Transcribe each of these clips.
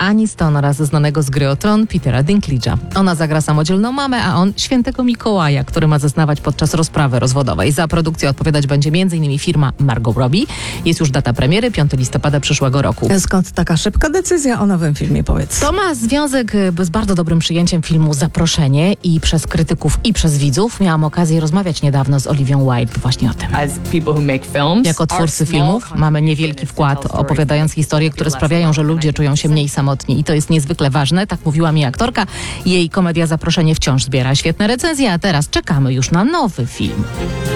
Aniston oraz znanego z gry o Tron Petera Dinklage'a. Ona zagra samodzielną mamę, a on świętego Mikołaja, który ma zeznawać podczas rozprawy rozwodowej. Za produkcję odpowiadać będzie m.in. firma Margot Robbie. Jest już data premiery, 5 listopada przyszłego roku. Skąd taka szybka decyzja o nowym filmie, powiedz? To ma związek z bardzo dobrym przyjęciem filmu Zaproszenie i przez krytyków, i przez widzów. Miałam okazję rozmawiać niedawno z Olivią Wilde właśnie o tym. Jako twórcy filmów mamy niewielki wkład, opowiadając historie, które sprawiają, że ludzie czują się mniej samotni. I to jest niezwykle ważne, tak mówiła mi aktorka. Jej komedia Zaproszenie wciąż zbiera świetne recenzje, a teraz czekamy już na nowy film.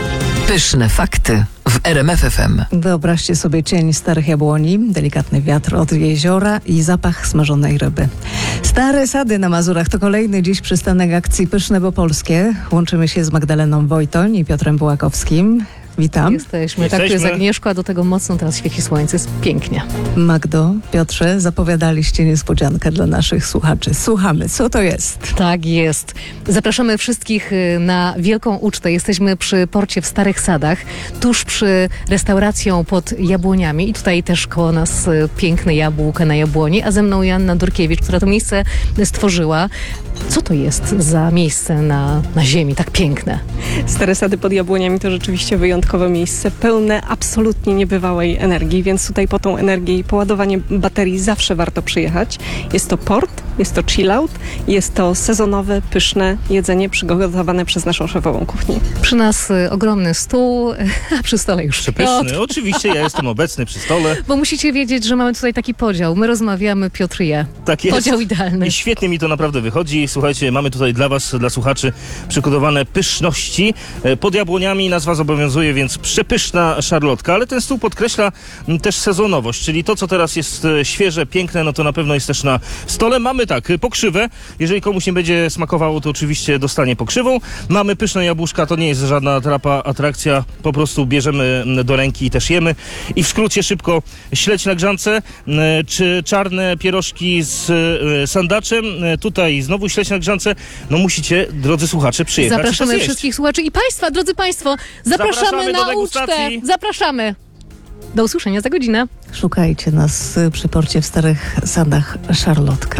Pyszne fakty w RMF FM. Wyobraźcie sobie cień starych jabłoni, delikatny wiatr od jeziora i zapach smażonej ryby. Stare Sady na Mazurach to kolejny dziś przystanek akcji Pyszne bo Polskie. Łączymy się z Magdaleną Wojtoń i Piotrem Bułakowskim. Witam. Jesteśmy. Tak, tu jest Agnieszka, a do tego mocno teraz świeci słońce. Jest pięknie. Magdo, Piotrze, zapowiadaliście niespodziankę dla naszych słuchaczy. Słuchamy, co to jest? Tak jest. Zapraszamy wszystkich na wielką ucztę. Jesteśmy przy porcie w Starych Sadach, tuż przy restauracją pod jabłoniami. I tutaj też koło nas piękne jabłka na jabłoni, a ze mną Joanna Durkiewicz, która to miejsce stworzyła. Co to jest za miejsce na ziemi tak piękne? Stare Sady pod jabłoniami to rzeczywiście wyjątkowe miejsce, pełne absolutnie niebywałej energii, więc tutaj po tą energię i poładowanie baterii zawsze warto przyjechać. Jest to port, jest to chillout, jest to sezonowe, pyszne jedzenie przygotowane przez naszą szefową kuchni. Przy nas ogromny stół, a przy stole już Przepyszny. Oczywiście ja jestem obecny przy stole. Bo musicie wiedzieć, że mamy tutaj taki podział. My rozmawiamy, Piotr je. Tak jest. Podział idealny. I świetnie mi to naprawdę wychodzi. Słuchajcie, mamy tutaj dla was, dla słuchaczy przygotowane pyszności. Pod jabłoniami nazwa zobowiązuje, więc przepyszna szarlotka, ale ten stół podkreśla też sezonowość, czyli to, co teraz jest świeże, piękne, no to na pewno jest też na stole. Mamy tak, pokrzywę. Jeżeli komuś nie będzie smakowało, to oczywiście dostanie pokrzywą. Mamy pyszne jabłuszka, to nie jest żadna atrakcja, po prostu bierzemy do ręki i też jemy. I w skrócie szybko śledź na grzance, czy czarne pierożki z sandaczem. Tutaj znowu śledź na grzance. No musicie, drodzy słuchacze, przyjechać. Zapraszamy wszystkich słuchaczy i państwa, drodzy państwo, zapraszamy na ucztę. Zapraszamy. Do usłyszenia za godzinę. Szukajcie nas przy porcie w Starych Sadach Szarlotka.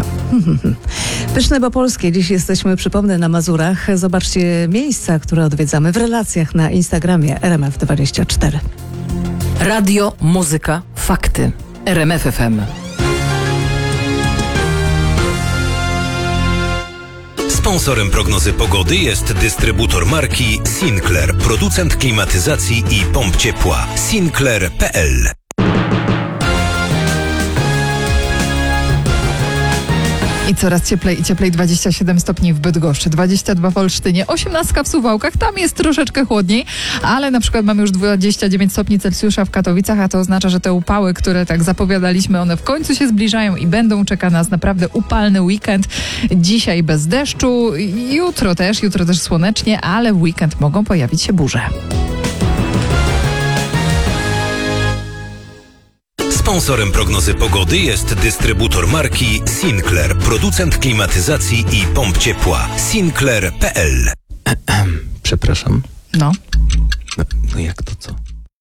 Pyszne bo Polskie. Dziś jesteśmy, przypomnę, na Mazurach. Zobaczcie miejsca, które odwiedzamy w relacjach na Instagramie RMF24. Radio, muzyka, fakty. RMF FM. Sponsorem prognozy pogody jest dystrybutor marki Sinclair, producent klimatyzacji i pomp ciepła. Sinclair.pl. I coraz cieplej i cieplej, 27 stopni w Bydgoszczy, 22 w Olsztynie, 18 w Suwałkach, tam jest troszeczkę chłodniej, ale na przykład mamy już 29 stopni Celsjusza w Katowicach, a to oznacza, że te upały, które tak zapowiadaliśmy, one w końcu się zbliżają i będą. Czeka nas naprawdę upalny weekend. Dzisiaj bez deszczu, jutro też słonecznie, ale w weekend mogą pojawić się burze. Sponsorem prognozy pogody jest dystrybutor marki Sinclair, producent klimatyzacji i pomp ciepła. Sinclair.pl. Przepraszam. No. No jak to co?